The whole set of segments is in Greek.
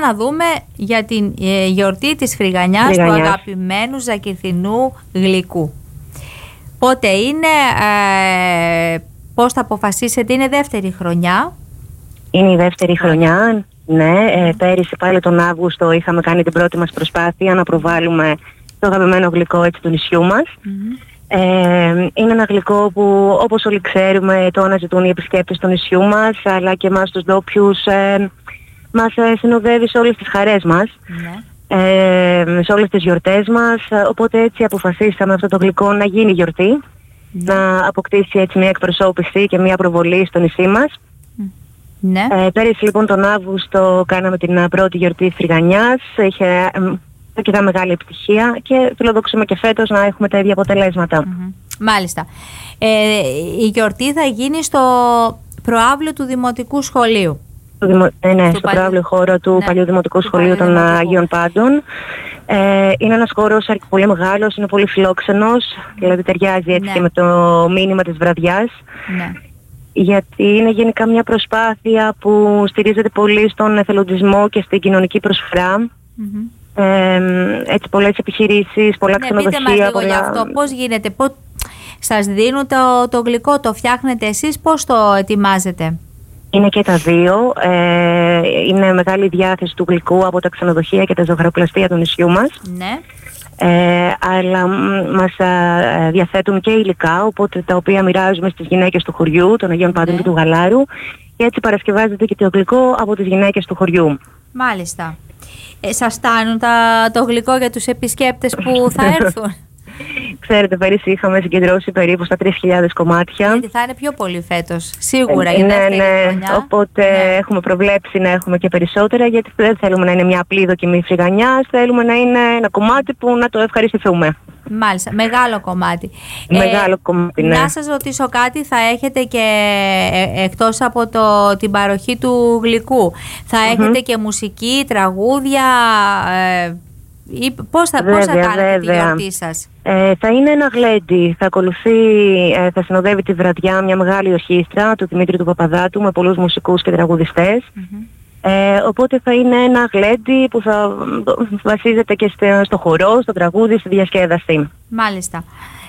να δούμε για την γιορτή της Φρυγανιάς, του αγαπημένου ζακυρθινού γλυκού. Πότε είναι, πώς θα αποφασίσετε, είναι δεύτερη χρονιά? Είναι η δεύτερη χρονιά, ναι. Πέρυσι πάλι τον Αύγουστο είχαμε κάνει την πρώτη μας προσπάθεια να προβάλλουμε το αγαπημένο γλυκό έτσι του νησιού μας. Είναι ένα γλυκό που, όπως όλοι ξέρουμε, το αναζητούν οι επισκέπτες του νησιού μας, αλλά και εμάς τους ντόπιους μας συνοδεύει σε όλες τις χαρές μας, σε όλες τις γιορτές μας. Οπότε έτσι αποφασίσαμε αυτό το γλυκό να γίνει γιορτή, να αποκτήσει έτσι μια εκπροσώπηση και μια προβολή στο νησί μας. Πέρυσι λοιπόν τον Αύγουστο κάναμε την πρώτη γιορτή Φρυγανιάς, είχε αρκετά μεγάλη επιτυχία και φιλοδοξούμε και φέτος να έχουμε τα ίδια αποτελέσματα. Μάλιστα. Η γιορτή θα γίνει στο προαύλιο του Δημοτικού Σχολείου. Ναι, στο προαύλιο χώρο του παλιού Δημοτικού Σχολείου των Αγίων Πάντων. Είναι ένας χώρος πολύ μεγάλος, είναι πολύ φιλόξενος, δηλαδή ταιριάζει έτσι και με το μήνυμα της βραδιάς. Γιατί είναι γενικά μια προσπάθεια που στηρίζεται πολύ στον εθελοντισμό και στην κοινωνική προσφορά. Έτσι πολλές επιχειρήσεις, πολλά ξενοδοχεία. Πείτε μας λίγο για αυτό, πώς γίνεται, σας δίνουν το γλυκό, το φτιάχνετε εσείς, πώς το ετοιμάζετε? Είναι και τα δύο. Είναι μεγάλη διάθεση του γλυκού από τα ξενοδοχεία και τα ζαχαροπλαστεία του νησιού μας. Αλλά μας διαθέτουν και υλικά, οπότε τα οποία μοιράζουμε στις γυναίκες του χωριού, των Αγίων Πάντων και του Γαλάρου, και έτσι παρασκευάζεται και το γλυκό από τις γυναίκες του χωριού. Μάλιστα. Σας στάνουν το γλυκό για τους επισκέπτες που θα έρθουν? Ξέρετε, πέρυσι είχαμε συγκεντρώσει περίπου στα 3.000 κομμάτια. Γιατί θα είναι πιο πολύ φέτος, σίγουρα, για δεύτερη χρονιά. Οπότε έχουμε προβλέψει να έχουμε και περισσότερα, γιατί δεν θέλουμε να είναι μια απλή δοκιμή Φρυγανιάς, θέλουμε να είναι ένα κομμάτι που να το ευχαριστηθούμε. Μάλιστα, μεγάλο κομμάτι. Μεγάλο κομμάτι, ναι. Να σας ρωτήσω κάτι, θα έχετε και εκτός από την παροχή του γλυκού, θα έχετε και μουσική, τραγούδια, πώς θα κάνετε τη γιορτή σας? Θα είναι ένα γλέντι, θα συνοδεύει τη βραδιά μια μεγάλη ορχήστρα του Δημήτρη του Παπαδάτου με πολλούς μουσικούς και τραγουδιστές. Οπότε θα είναι ένα γλέντι που θα βασίζεται και στο χορό, στο τραγούδι, στη διασκέδαση. Μάλιστα.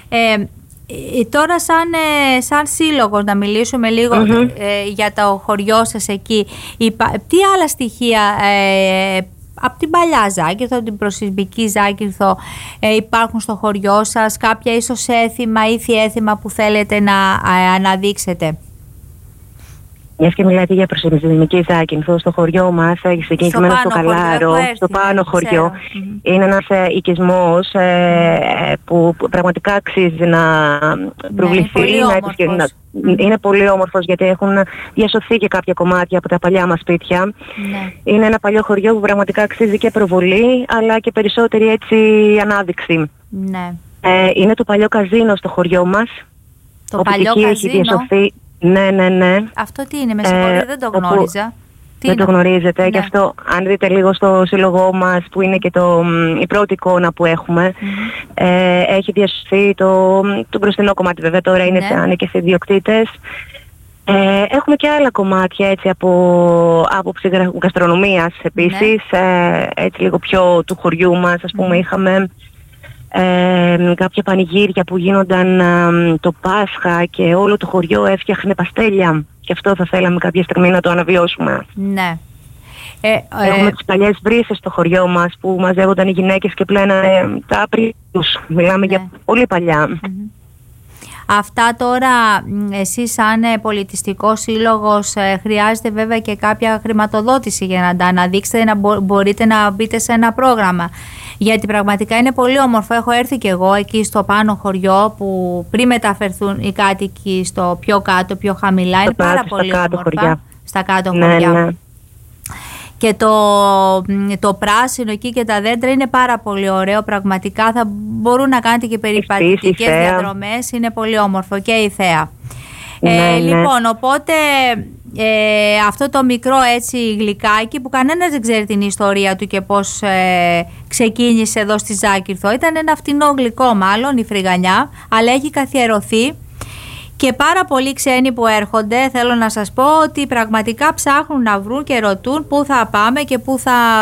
Τώρα σαν σύλλογος να μιλήσουμε λίγο για το χωριό σας εκεί. Τι άλλα στοιχεία από την παλιά Ζάκυρθο, την προσυσμική Ζάκυρθο υπάρχουν στο χωριό σας, κάποια ίσως έθιμα ή έθιμα που θέλετε να αναδείξετε? Μιας και μιλάτε για προσυσμική Ζάκυρθο, στο χωριό μας, συγκεκριμένα στο Γαλάρο, στο πάνω χωριό, είναι ένας οικισμός που πραγματικά αξίζει να προβληθεί. Είναι πολύ όμορφος, γιατί έχουν διασωθεί και κάποια κομμάτια από τα παλιά μας σπίτια. Είναι ένα παλιό χωριό που πραγματικά αξίζει και προβολή, αλλά και περισσότερη έτσι ανάδειξη. Είναι το παλιό καζίνο στο χωριό μας. Το παλιό καζίνο? Έχει διασωθεί. Ναι. Αυτό τι είναι, με συγχωρείτε, δεν το γνώριζα. Δεν το γνωρίζετε, γι' αυτό αν δείτε λίγο στο σύλλογό μας, που είναι και η πρώτη εικόνα που έχουμε, έχει διασωθεί το μπροστινό κομμάτι, βέβαια τώρα είναι και σε ιδιοκτήτες. Έχουμε και άλλα κομμάτια έτσι από άποψη γαστρονομίας επίσης, έτσι λίγο πιο του χωριού μας, ας πούμε, είχαμε κάποια πανηγύρια που γίνονταν το Πάσχα και όλο το χωριό έφτιαχνε παστέλια, και αυτό θα θέλαμε κάποια στιγμή να το αναβιώσουμε. Έχουμε τις παλιές βρύσες στο χωριό μας που μαζεύονταν οι γυναίκες και πλένανε τα άπρη τους. Μιλάμε για πολύ παλιά. Αυτά τώρα εσείς σαν πολιτιστικός σύλλογος χρειάζεται βέβαια και κάποια χρηματοδότηση για να τα αναδείξετε, να μπορείτε να μπείτε σε ένα πρόγραμμα. Γιατί πραγματικά είναι πολύ όμορφο. Έχω έρθει και εγώ εκεί στο πάνω χωριό, που πριν μεταφερθούν οι κάτοικοι στο πιο κάτω, πιο χαμηλά, είναι πάρα πολύ όμορφα. Στα κάτω χωριά. Και το πράσινο εκεί και τα δέντρα είναι πάρα πολύ ωραίο. Πραγματικά θα μπορούν να κάνετε και περιπατητικές διαδρομές. Είναι πολύ όμορφο, και η θέα. Λοιπόν, οπότε αυτό το μικρό έτσι γλυκάκι, που κανένας δεν ξέρει την ιστορία του και πώς ξεκίνησε εδώ στη Ζάκυρθο. Ήταν ένα φτηνό γλυκό μάλλον, η Φρυγανιά, αλλά έχει καθιερωθεί. Και πάρα πολλοί ξένοι που έρχονται, θέλω να σας πω ότι πραγματικά ψάχνουν να βρουν και ρωτούν πού θα πάμε και πού θα